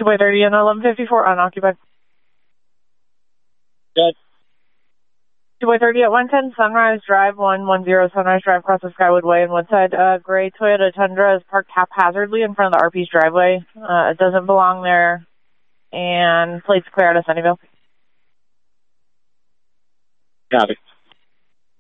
2 by 30 and 1154 unoccupied. Good. 2 by 30 at 110 Sunrise Drive, 110 Sunrise Drive, across the Skywood Way in Woodside. Gray Toyota Tundra is parked haphazardly in front of the RP's driveway. It doesn't belong there, and plates clear out of Sunnyvale. Got it.